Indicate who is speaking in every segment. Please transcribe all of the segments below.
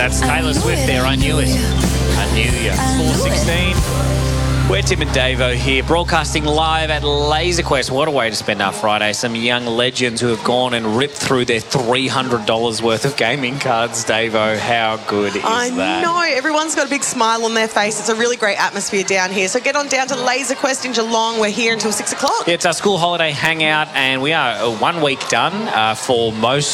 Speaker 1: That's Taylor Swift there. I knew it. I knew you. 4:16. We're Tim and Davo here, broadcasting live at Laser Quest. What a way to spend our Friday. Some young legends who have gone and ripped through their $300 worth of gaming cards. Davo, how good is that?
Speaker 2: I know. Everyone's got a big smile on their face. It's a really great atmosphere down here. So get on down to Laser Quest in Geelong. We're here until 6 o'clock.
Speaker 1: Yeah, it's our school holiday hangout, and we are 1 week done for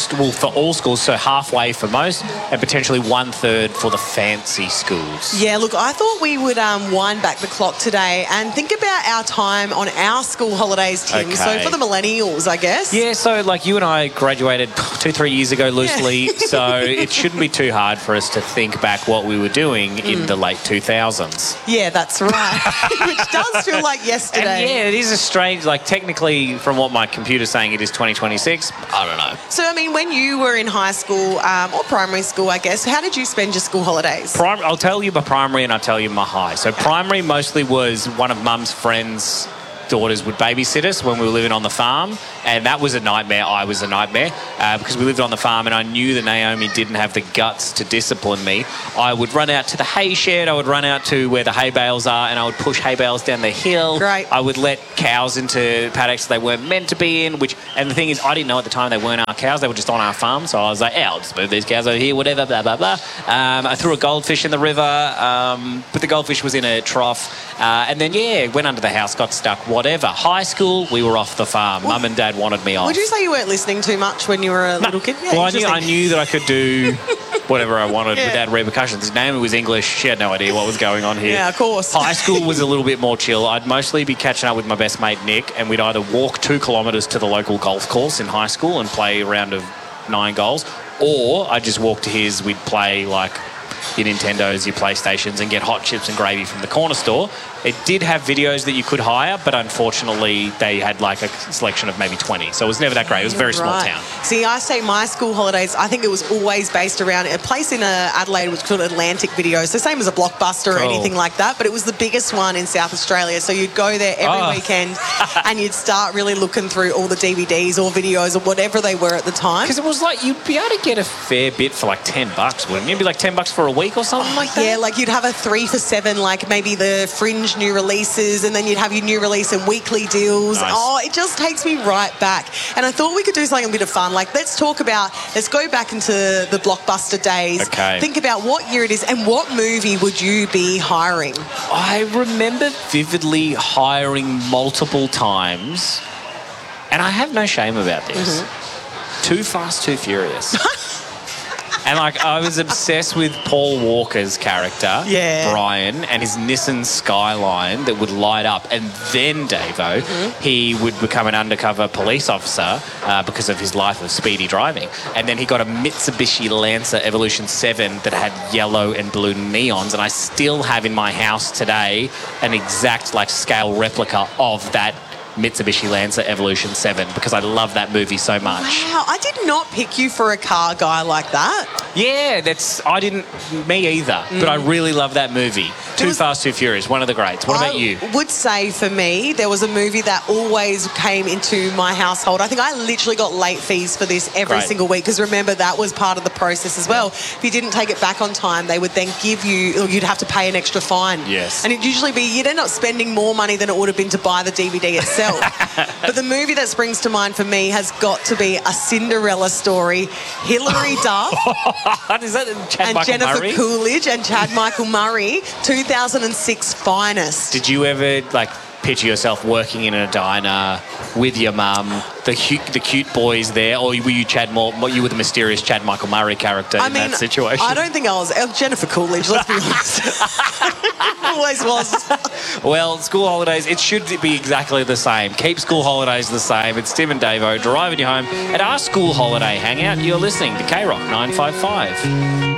Speaker 1: all schools, so halfway for most, and potentially 1/3 for the fancy schools.
Speaker 2: Yeah, look, I thought we would wind back the clock today and think about our time on our school holidays, Tim.
Speaker 1: Okay.
Speaker 2: So for the millennials, I guess.
Speaker 1: Yeah, so like you and I graduated 2-3 years ago loosely, so it shouldn't be too hard for us to think back what we were doing in the late 2000s.
Speaker 2: Yeah, that's right. Which does feel like yesterday.
Speaker 1: And yeah, it is a strange, like technically from what my computer's saying it is 2026, I don't know.
Speaker 2: So, I mean, when you were in high school or primary school, I guess, how did you spend your school holidays?
Speaker 1: I'll tell you my primary and I'll tell you my high. So primary mostly was one of Mum's friends' daughters would babysit us when we were living on the farm, and that was a nightmare. I was a nightmare because we lived on the farm, and I knew that Naomi didn't have the guts to discipline me. I would run out to the hay shed, I would run out to where the hay bales are, and I would push hay bales down the hill.
Speaker 2: Great.
Speaker 1: I would let cows into paddocks they weren't meant to be in, and the thing is, I didn't know at the time they weren't our cows, they were just on our farm, so I was like, I'll just move these cows over here, whatever, blah, blah, blah. I threw a goldfish in the river, but the goldfish was in a trough, and then, went under the house, got stuck, whatever. High school, we were off the farm. Mum and Dad wanted me off.
Speaker 2: Would you say you weren't listening too much when you were a little kid? Yeah,
Speaker 1: well, I knew that I could do whatever I wanted
Speaker 2: Yeah.
Speaker 1: without repercussions. Naomi was English. She had no idea what was going on here.
Speaker 2: Yeah, of course.
Speaker 1: High school was a little bit more chill. I'd mostly be catching up with my best mate, Nick, and we'd either walk 2 kilometres to the local golf course in high school and play a round of 9 goals, or I'd just walk to his. We'd play like your Nintendos, your PlayStations, and get hot chips and gravy from the corner store. It did have videos that you could hire, but unfortunately they had like a selection of maybe 20. So it was never that great. It was a very small town.
Speaker 2: See, I say my school holidays, I think it was always based around a place in Adelaide was called Atlantic Videos. So same as a Blockbuster or anything like that, but it was the biggest one in South Australia. So you'd go there every weekend and you'd start really looking through all the DVDs or videos or whatever they were at the time.
Speaker 1: Because it was like, you'd be able to get a fair bit for like $10, wouldn't you? It'd be like $10 for a week or something like that?
Speaker 2: Yeah, like you'd have a 3 for $7, like maybe the Fringe new releases, and then you'd have your new release and weekly deals.
Speaker 1: Nice.
Speaker 2: Oh, it just takes me right back. And I thought we could do something a bit of fun. Like, let's go back into the Blockbuster days.
Speaker 1: Okay.
Speaker 2: Think about what year it is and what movie would you be hiring?
Speaker 1: I remember vividly hiring multiple times, and I have no shame about this. Too Fast, Too Furious. And like, I was obsessed with Paul Walker's character, Brian, and his Nissan Skyline that would light up. And then, Davo, he would become an undercover police officer because of his life of speedy driving. And then he got a Mitsubishi Lancer Evolution 7 that had yellow and blue neons. And I still have in my house today an exact like scale replica of that Mitsubishi Lancer Evolution 7 because I love that movie so much.
Speaker 2: Wow, I did not pick you for a car guy like that.
Speaker 1: Yeah, me either, but I really love that movie. Too Fast, Too Furious, one of the greats. What about you?
Speaker 2: I would say for me, there was a movie that always came into my household. I think I literally got late fees for this every single week because remember, that was part of the process as well. If you didn't take it back on time, they would then give you, or you'd have to pay an extra fine.
Speaker 1: Yes.
Speaker 2: And it'd usually be, you'd end up spending more money than it would have been to buy the DVD itself. But the movie that springs to mind for me has got to be A Cinderella Story. Hilary Duff
Speaker 1: Is that Chad
Speaker 2: and
Speaker 1: Michael
Speaker 2: Jennifer
Speaker 1: Murray?
Speaker 2: Coolidge and Chad Michael Murray, 2006 finest.
Speaker 1: Did you ever like picture yourself working in a diner with your mum, the cute boys there, or were you you were the mysterious Chad Michael Murray character in that situation?
Speaker 2: I don't think I was. Jennifer Coolidge, let's be honest. Always was.
Speaker 1: Well, school holidays, it should be exactly the same. Keep school holidays the same. It's Tim and Davo driving you home at our school holiday hangout. You're listening to K-Rock 955.